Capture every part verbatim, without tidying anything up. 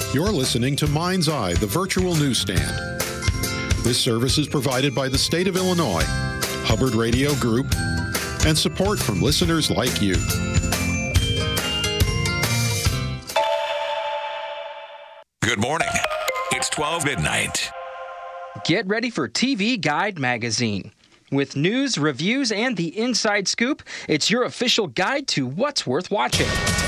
You're listening to Mind's Eye, the virtual newsstand. This service is provided by the state of Illinois, Hubbard Radio Group, and support from listeners like you. Good morning. It's twelve midnight. Get ready for T V Guide Magazine. With news, reviews, and the inside scoop, it's your official guide to what's worth watching.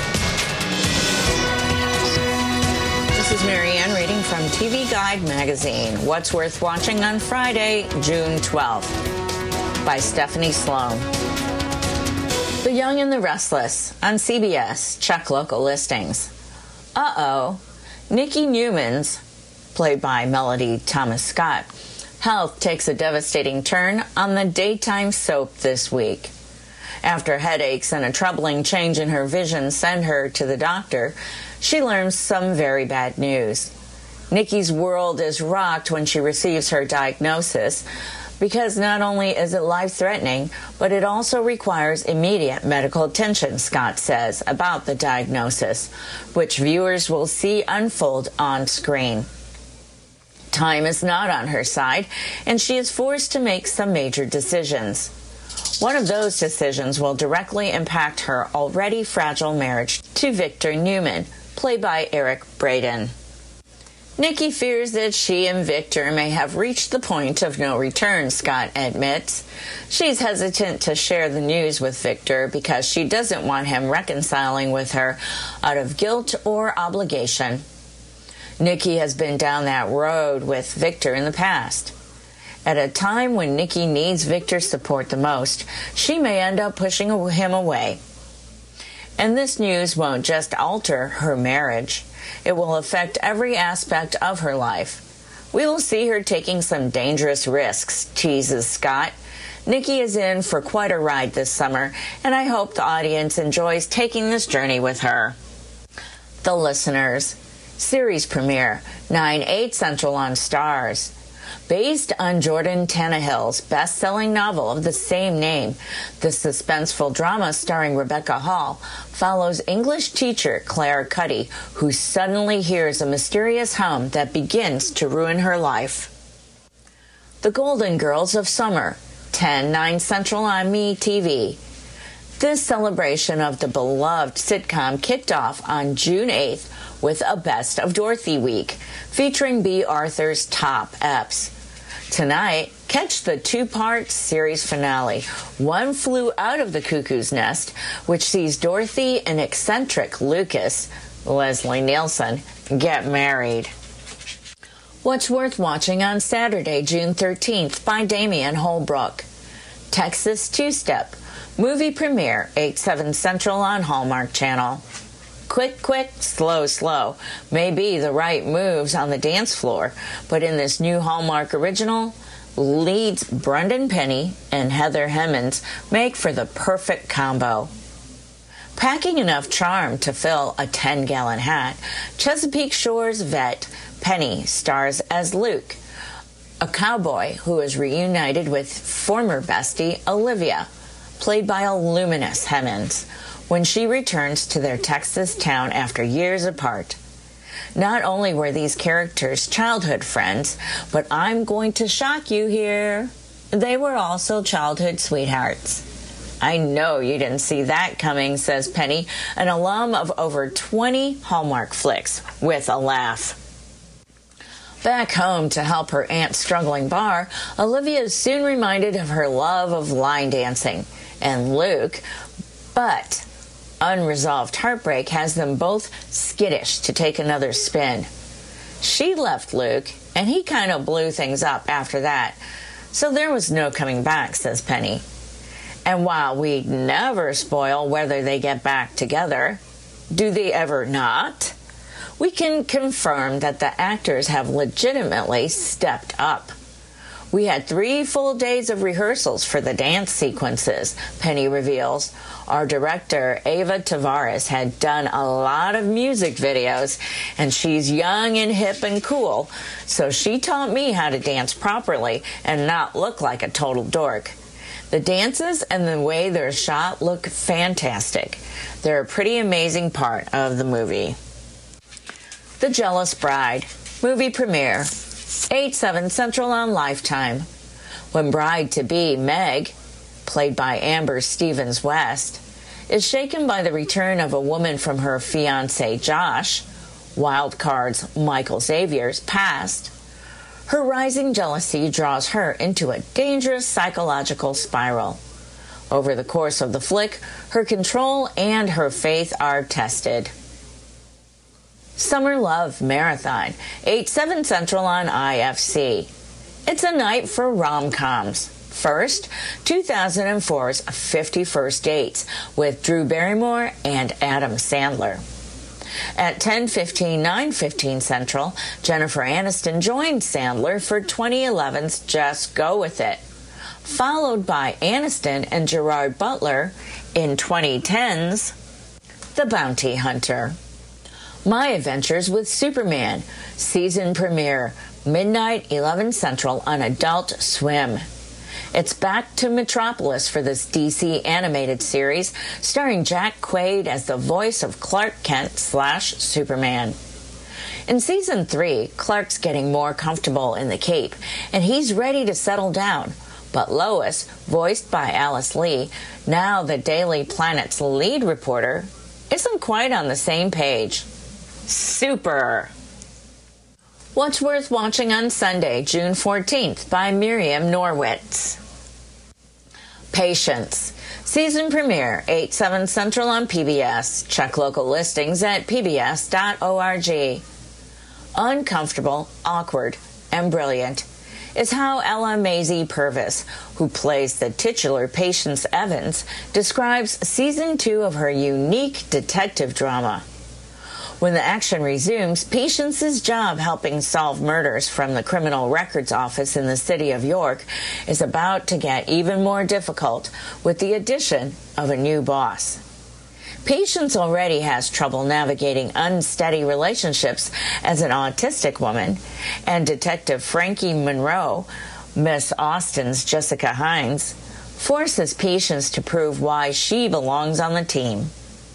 This is Marianne reading from T V Guide Magazine. What's worth watching on Friday, June twelfth, by Stephanie Sloan. The Young and the Restless on C B S. Check local listings. Uh-oh. Nikki Newman's, played by Melody Thomas Scott, health takes a devastating turn on the daytime soap this week. After headaches and a troubling change in her vision send her to the doctor, she learns some very bad news. Nikki's world is rocked when she receives her diagnosis because not only is it life-threatening, but it also requires immediate medical attention, Scott says about the diagnosis, which viewers will see unfold on screen. Time is not on her side, and she is forced to make some major decisions. One of those decisions will directly impact her already fragile marriage to Victor Newman, played by Eric Braeden. Nikki fears that she and Victor may have reached the point of no return, Scott admits. She's hesitant to share the news with Victor because she doesn't want him reconciling with her out of guilt or obligation. Nikki has been down that road with Victor in the past. At a time when Nikki needs Victor's support the most, she may end up pushing him away. And this news won't just alter her marriage. It will affect every aspect of her life. We will see her taking some dangerous risks, teases Scott. Nikki is in for quite a ride this summer, and I hope the audience enjoys taking this journey with her. The Listeners. Series premiere, nine eight Central on Starz. Based on Jordan Tannehill's best-selling novel of the same name, the suspenseful drama starring Rebecca Hall follows English teacher Claire Cuddy, who suddenly hears a mysterious hum that begins to ruin her life. The Golden Girls of Summer, ten nine Central on MeTV. This celebration of the beloved sitcom kicked off on June eighth with a Best of Dorothy week, featuring B. Arthur's top eps. Tonight, catch the two-part series finale, One Flew Out of the Cuckoo's Nest, which sees Dorothy and eccentric Lucas, Leslie Nielsen, get married. What's worth watching on Saturday, June thirteenth, by Damian Holbrook. Texas Two-Step, movie premiere, eight seven Central on Hallmark Channel. Quick, quick, slow, slow may be the right moves on the dance floor, but in this new Hallmark original, leads Brendan Penny and Heather Hemmings make for the perfect combo. Packing enough charm to fill a ten-gallon hat, Chesapeake Shore's vet Penny stars as Luke, a cowboy who is reunited with former bestie Olivia, played by a luminous Hemmings, when she returns to their Texas town after years apart. Not only were these characters childhood friends, but I'm going to shock you here, they were also childhood sweethearts. I know you didn't see that coming, says Penny, an alum of over twenty Hallmark flicks, with a laugh. Back home to help her aunt's struggling bar, Olivia is soon reminded of her love of line dancing and Luke, but unresolved heartbreak has them both skittish to take another spin. She left Luke, and he kind of blew things up after that, so there was no coming back, says Penny. And while we'd never spoil whether they get back together, do they ever not? We can confirm that the actors have legitimately stepped up. We had three full days of rehearsals for the dance sequences, Penny reveals. Our director, Ava Tavares, had done a lot of music videos, and she's young and hip and cool, so she taught me how to dance properly and not look like a total dork. The dances and the way they're shot look fantastic. They're a pretty amazing part of the movie. The Jealous Bride, movie premiere, eight, seven Central on Lifetime. When bride-to-be Meg, played by Amber Stevens West, is shaken by the return of a woman from her fiancé Josh, Wildcard's Michael Xavier's past, her rising jealousy draws her into a dangerous psychological spiral. Over the course of the flick, her control and her faith are tested. Summer Love Marathon, eight, seven Central on I F C. It's a night for rom-coms. First, two thousand four's fifty First Dates with Drew Barrymore and Adam Sandler. At ten fifteen, nine fifteen Central, Jennifer Aniston joined Sandler for twenty eleven's Just Go With It, followed by Aniston and Gerard Butler in twenty ten's The Bounty Hunter. My Adventures with Superman, season premiere, midnight, eleven Central on Adult Swim. It's back to Metropolis for this D C animated series, starring Jack Quaid as the voice of Clark Kent slash Superman. In season three, Clark's getting more comfortable in the Cape, and he's ready to settle down. But Lois, voiced by Alice Lee, now the Daily Planet's lead reporter, isn't quite on the same page. Super! What's Worth Watching on Sunday, June fourteenth by Miriam Norwitz. Patience. Season premiere, eight, seven Central on P B S. Check local listings at p b s dot org. Uncomfortable, awkward, and brilliant is how Ella Maisie Purvis, who plays the titular Patience Evans, describes season two of her unique detective drama. When the action resumes, Patience's job helping solve murders from the Criminal Records Office in the city of York is about to get even more difficult with the addition of a new boss. Patience already has trouble navigating unsteady relationships as an autistic woman, and Detective Frankie Monroe, Miss Austen's Jessica Hines, forces Patience to prove why she belongs on the team.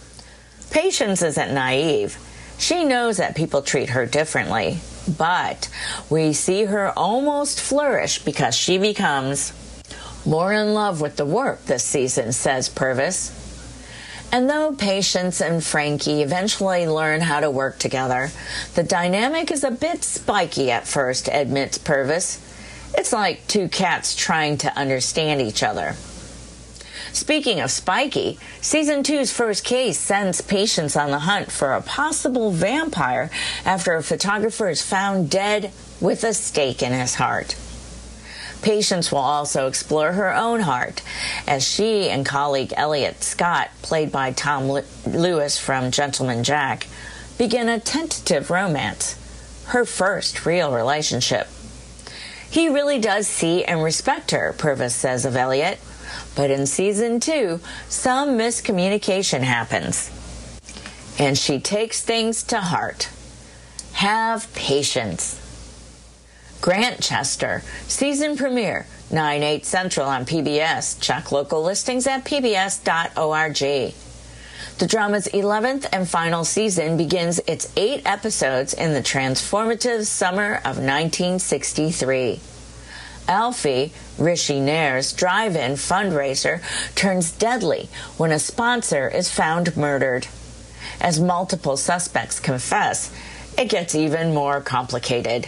Patience isn't naive. She knows that people treat her differently, but we see her almost flourish because she becomes more in love with the work this season, says Purvis. And though Patience and Frankie eventually learn how to work together, the dynamic is a bit spiky at first, admits Purvis. It's like two cats trying to understand each other. Speaking of spiky, season two's first case sends Patience on the hunt for a possible vampire after a photographer is found dead with a stake in his heart. Patience will also explore her own heart as she and colleague Elliot Scott, played by Tom Lewis from Gentleman Jack, begin a tentative romance, her first real relationship. He really does see and respect her, Purvis says of Elliot. But in season two, some miscommunication happens, and she takes things to heart. Have patience. Grantchester, season premiere, nine, eight Central on P B S. Check local listings at p b s dot org. The drama's eleventh and final season begins its eight episodes in the transformative summer of nineteen sixty-three. Alfie, Rishi Nair's drive-in fundraiser, turns deadly when a sponsor is found murdered. As multiple suspects confess, it gets even more complicated.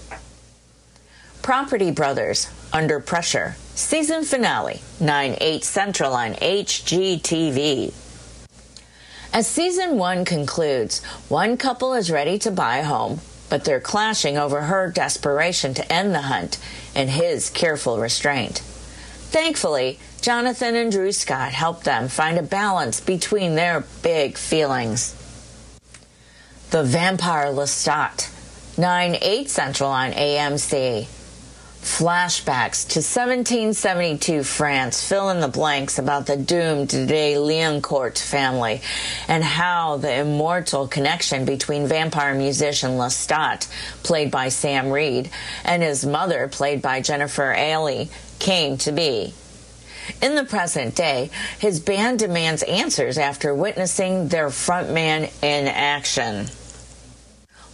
Property Brothers, Under Pressure, season finale, nine, eight Central on H G T V. As season one concludes, one couple is ready to buy a home, but they're clashing over her desperation to end the hunt and his careful restraint. Thankfully, Jonathan and Drew Scott help them find a balance between their big feelings. The Vampire Lestat, nine, eight Central on A M C. Flashbacks to seventeen seventy-two France fill in the blanks about the doomed de Liancourt family and how the immortal connection between vampire musician Lestat, played by Sam Reed, and his mother, played by Jennifer Ailey, came to be. In the present day, his band demands answers after witnessing their frontman in action.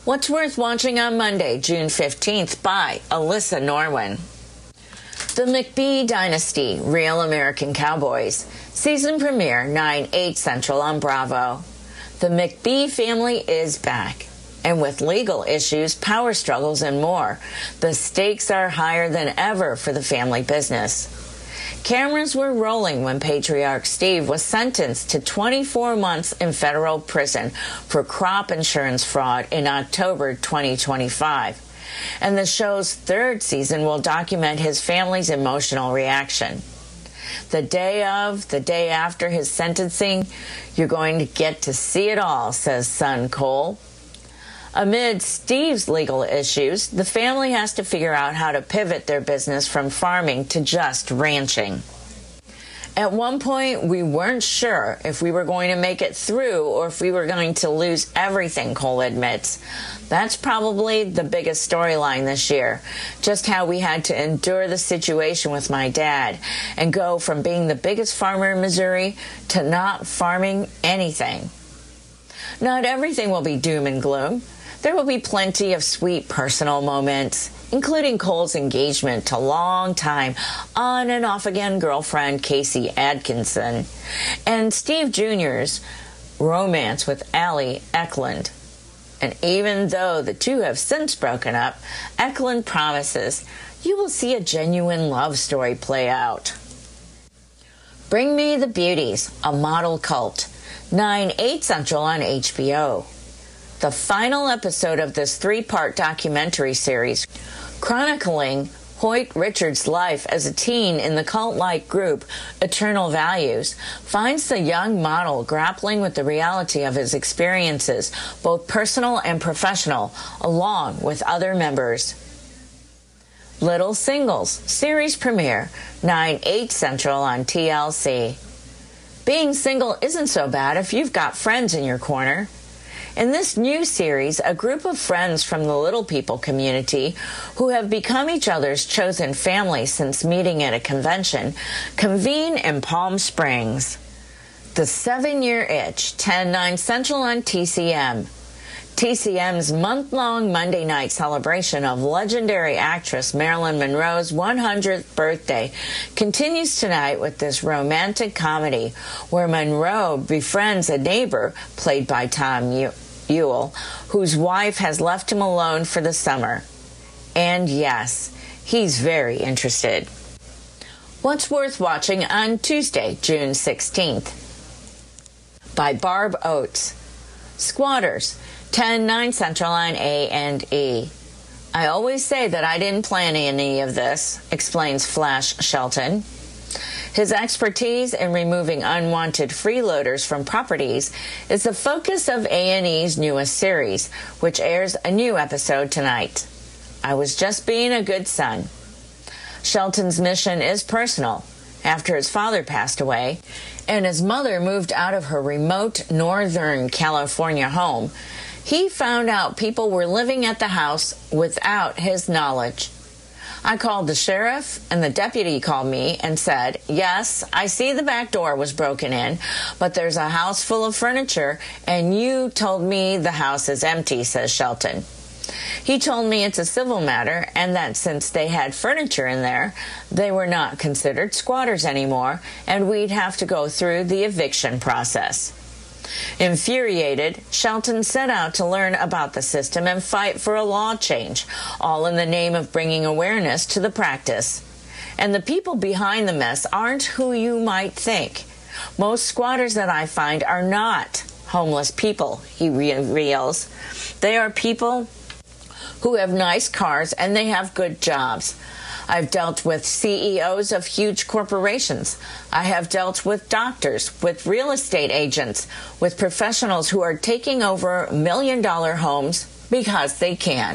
What's Worth Watching on Monday, June fifteenth by Alyssa Norwin. The McBee Dynasty, Real American Cowboys. Season premiere, nine, eight Central on Bravo. The McBee family is back. And with legal issues, power struggles, and more, the stakes are higher than ever for the family business. Cameras were rolling when patriarch Steve was sentenced to twenty-four months in federal prison for crop insurance fraud in October twenty twenty-five. And the show's third season will document his family's emotional reaction. The day of, the day after his sentencing, you're going to get to see it all, says son Cole. Amid Steve's legal issues, the family has to figure out how to pivot their business from farming to just ranching. At one point, we weren't sure if we were going to make it through or if we were going to lose everything, Cole admits. That's probably the biggest storyline this year, just how we had to endure the situation with my dad and go from being the biggest farmer in Missouri to not farming anything. Not everything will be doom and gloom. There will be plenty of sweet personal moments, including Cole's engagement to long-time on and off-again girlfriend Casey Atkinson, and Steve Junior's romance with Allie Eklund. And even though the two have since broken up, Eklund promises you will see a genuine love story play out. Bring Me the Beauties, a model cult, nine, eight Central on H B O. The final episode of this three-part documentary series, chronicling Hoyt Richards' life as a teen in the cult-like group Eternal Values, finds the young model grappling with the reality of his experiences, both personal and professional, along with other members. Little Singles, series premiere, nine, eight Central on T L C. Being single isn't so bad if you've got friends in your corner. In this new series, a group of friends from the Little People community, who have become each other's chosen family since meeting at a convention, convene in Palm Springs. The Seven-Year Itch, ten, nine Central on T C M. T C M's month-long Monday night celebration of legendary actress Marilyn Monroe's one hundredth birthday continues tonight with this romantic comedy where Monroe befriends a neighbor, played by Tom Ewell, whose wife has left him alone for the summer. And yes, he's very interested. What's Worth Watching on Tuesday, June sixteenth? By Barb Oates. Squatters, ten, nine Central on A and E. I always say that I didn't plan any of this, explains Flash Shelton. His expertise in removing unwanted freeloaders from properties is the focus of A and E's newest series, which airs a new episode tonight. I was just being a good son. Shelton's mission is personal. After his father passed away and his mother moved out of her remote Northern California home, he found out people were living at the house without his knowledge. I called the sheriff, and the deputy called me and said, yes, I see the back door was broken in, but there's a house full of furniture, and you told me the house is empty, says Shelton. He told me it's a civil matter, and that since they had furniture in there, they were not considered squatters anymore, and we'd have to go through the eviction process. Infuriated, Shelton set out to learn about the system and fight for a law change, all in the name of bringing awareness to the practice. And the people behind the mess aren't who you might think. Most squatters that I find are not homeless people, he reveals. They are people who have nice cars and they have good jobs. I've dealt with C E Os of huge corporations. I have dealt with doctors, with real estate agents, with professionals who are taking over million-dollar homes because they can.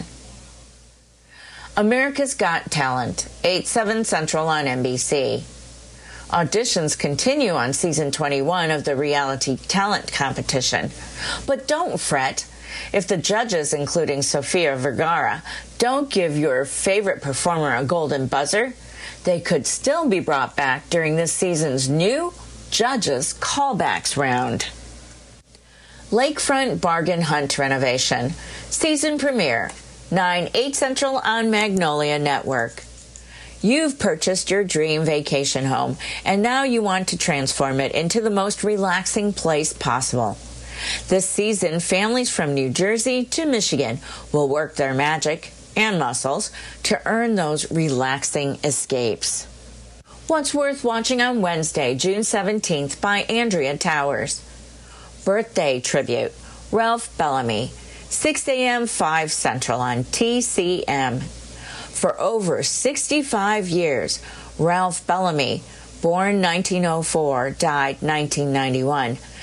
America's Got Talent, eight, seven Central on N B C. Auditions continue on season twenty-one of the reality talent competition. But don't fret. If the judges, including Sofia Vergara, don't give your favorite performer a golden buzzer, they could still be brought back during this season's new Judges Callbacks round. Lakefront Bargain Hunt renovation. Season premiere. nine, eight Central on Magnolia Network. You've purchased your dream vacation home, and now you want to transform it into the most relaxing place possible. This season, families from New Jersey to Michigan will work their magic and muscles to earn those relaxing escapes. What's Worth Watching on Wednesday, June seventeenth by Andrea Towers. Birthday Tribute, Ralph Bellamy, six a.m., five Central on T C M. For over sixty-five years, Ralph Bellamy, born nineteen oh four, died nineteen ninety-one,